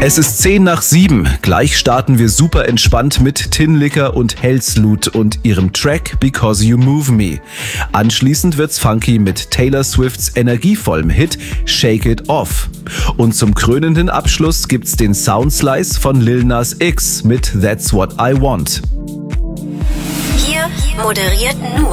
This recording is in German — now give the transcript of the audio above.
Es ist 6:10. Gleich starten wir super entspannt mit Tinlicker und Hellsloot und ihrem Track Because You Move Me. Anschließend wird's funky mit Taylor Swifts energievollem Hit Shake It Off. Und zum krönenden Abschluss gibt's den Soundslice von Lil Nas X mit That's What I Want. Hier moderiert nur